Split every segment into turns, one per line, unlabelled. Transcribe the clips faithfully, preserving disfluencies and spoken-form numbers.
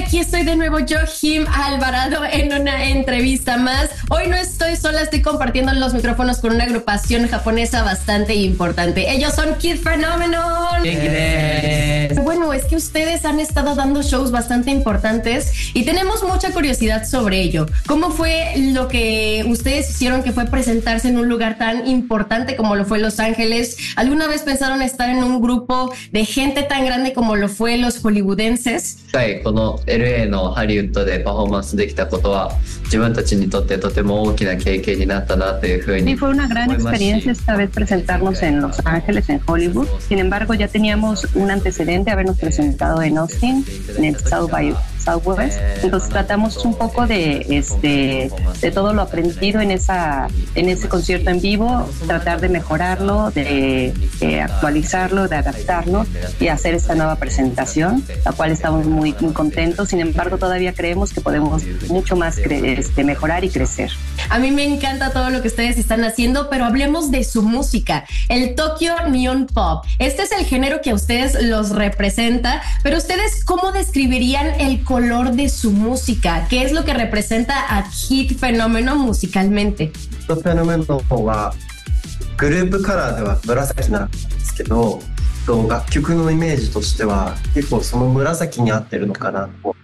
aquí estoy de nuevo yo, Jim Alvarado, en una entrevista más. Hoy no estoy sola, estoy compartiendo los micrófonos con una agrupación japonesa bastante importante. Ellos son Kid Phenomenon.
Yes.
Bueno, es que ustedes han estado dando shows bastante importantes y tenemos mucha curiosidad sobre ello. ¿Cómo fue lo que ustedes hicieron, que fue presentarse en un lugar tan importante como lo fue Los Ángeles? ¿Alguna vez pensaron estar en un grupo de gente tan grande como lo fue los hollywoodenses?
この エルエー のハリウッドでパフォーマンスできたことは自分たちにとってとても大きな経験になったなというふうに
Sí, fue una gran experiencia esta vez presentarnos en Los Ángeles, en Hollywood. Sin embargo, ya teníamos un antecedente, habernos presentado en Austin, en el South by Southwest. Entonces tratamos un poco de, este, de todo lo aprendido en, esa, en ese concierto en vivo, tratar de mejorarlo, de eh, actualizarlo, de adaptarlo y hacer esta nueva presentación, la cual estamos muy, muy contentos. Sin embargo, todavía creemos que podemos mucho más cre- este, mejorar y crecer.
A mí me encanta todo lo que ustedes están haciendo, pero hablemos de su música, el Tokyo Neon Pop. Este es el género que a ustedes los representa, pero ustedes, ¿cómo describirían el color de su música? ¿Qué es lo que representa a Kid Phenomenon musicalmente?
Kid Phenomenon はグループカラーでは紫なんですけど、楽曲のイメージとしては結構その紫に合ってるのかなと思って、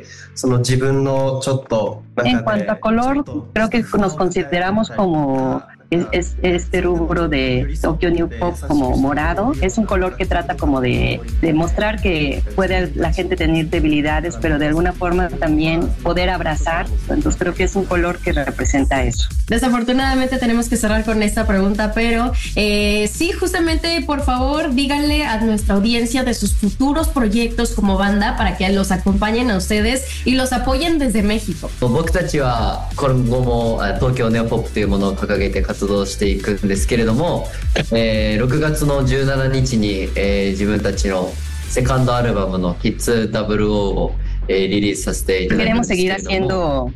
その自分のちょっと
En cuanto a color, creo que nos consideramos como es, es, este rubro de Tokyo New Pop como morado. Es un color que trata como de, de mostrar que puede la gente tener debilidades, pero de alguna forma también poder abrazar. Entonces creo que es un color que representa eso.
Desafortunadamente tenemos que cerrar con esta pregunta, pero eh, sí, justamente, por favor, díganle a nuestra audiencia de sus futuros proyectos como banda para que los acompañen a ustedes y los apoyen desde México.
僕たちは今後も東京ネオポップというものを掲げて活動していくんですけれども、えー、ろくがつのじゅうしちにちに、えー、自分たちのセカンドアルバムの キッズダブルオー を Eh,
Queremos seguir haciendo,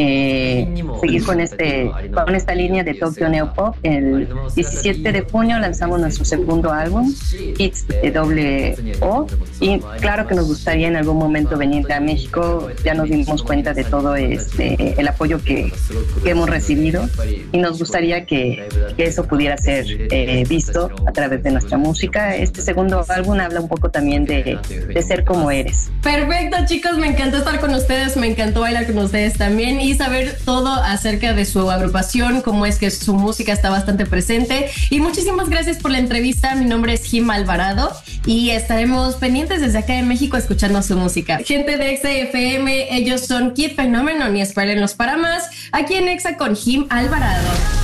eh, seguir con, este, con esta línea de Tokyo Neo Pop. El diecisiete de junio lanzamos nuestro segundo álbum, Kids de O, y claro que nos gustaría en algún momento venir a México. Ya nos dimos cuenta de todo este, el apoyo que, que hemos recibido y nos gustaría que, que eso pudiera ser eh, visto a través de nuestra música. Este segundo álbum habla un poco también de, de ser como eres.
Perfecto, chicos. Me encantó estar con ustedes, me encantó bailar con ustedes también y saber todo acerca de su agrupación, cómo es que su música está bastante presente. Y muchísimas gracias por la entrevista. Mi nombre es Jim Alvarado y estaremos pendientes desde acá en México escuchando su música. Gente de Exa F M, ellos son Kid Phenomenon y espérenlos para más aquí en Exa con Jim Alvarado.